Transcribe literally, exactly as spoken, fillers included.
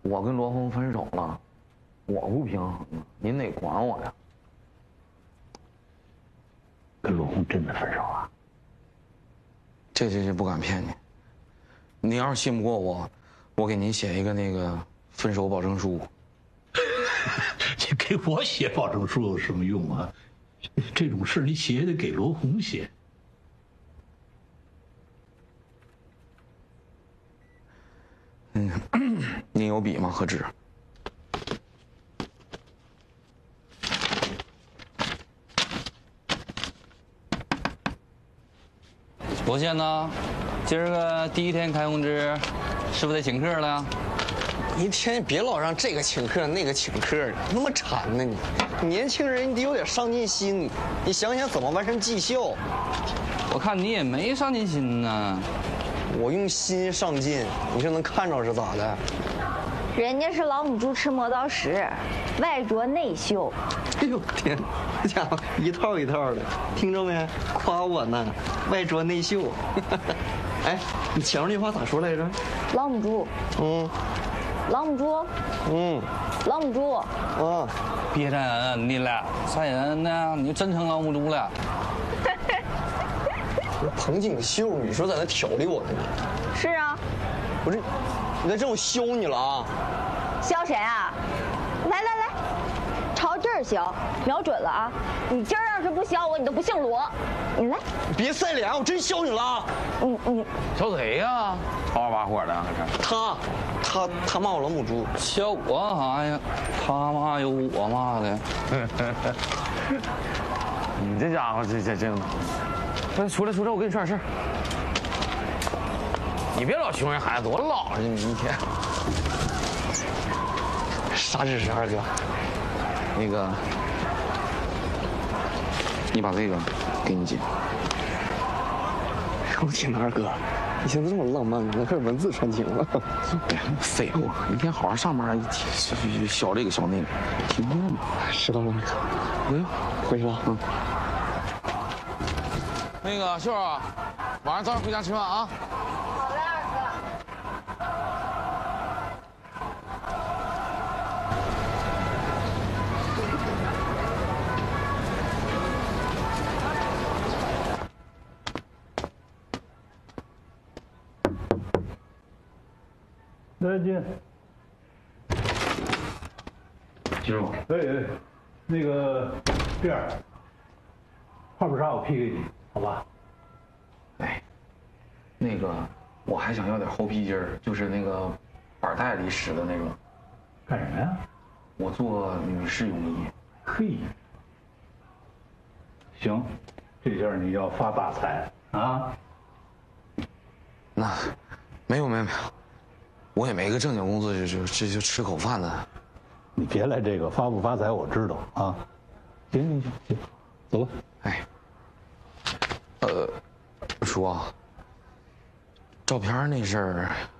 我跟罗红分手了，我不平衡啊，您得管我呀。 跟罗红真的分手了？ 这这这不敢骗你。你要是信不过我，我给您写一个那个分手保证书。 你给我写保证书有什么用啊？这种事你写也得给罗红写。 嗯，您有笔吗？和纸？ 罗先呢？今儿个第一天开工资，是不是得请客了？ 一天别老让这个请客那个请客的，那么馋呢你！年轻人你得有点上进心，你想想怎么完成绩效。 我看你也没上进心呢。 我用心上进，你就能看着是咋的？ 人家是老母猪吃磨刀石，外拙内秀。 哎呦天，这家伙一套一套的，听着没？夸我呢，外拙内秀。哎，你前面那话咋说来着？ 老母猪。 嗯。 老母猪。 嗯。 老母猪。 啊。 别再恩你了，啥人呢？你就真成老母猪了。 彭锦绣，你说在那挑理我呢你？ 是啊。 不是，你在这我削你了啊！ 削谁啊？来来来，朝这儿削，瞄准了啊！你今儿要是不削我，你都不姓罗。你来。 别塞脸，我真削你了。 你你削谁呀？吵吵把火的，搁这。 他，他他骂我老母猪。 削我啥呀？他骂有我骂的。 你这家伙这这这，快出来出来，我跟你说点事儿。你别老熊人孩子，多老实你一天。 啥指示，二哥？ 那个，你把这个给你姐。 我天哪，二哥，你现在这么浪漫，能开始文字传情了？ 别废话，一天好好上班，一削这个削那个，听不懂吗？ 知道了，二哥。哎呦，回去了。嗯。 那个秀儿，晚上早点回家吃饭啊。 好嘞，二哥。 来进。 师傅。 哎哎，那个辫儿，泡泡纱我批给你，好吧？ 哎，那个我还想要点猴皮筋儿，就是那个板带里使的那种。 干什么呀？ 我做女士泳衣。 嘿，行，这下你要发大财啊！ 那没有没有没有，我也没个正经工作，就就这就吃口饭的。 你别来这个发不发财我知道啊。行行行行，走吧。 哎，呃，叔啊，照片那事儿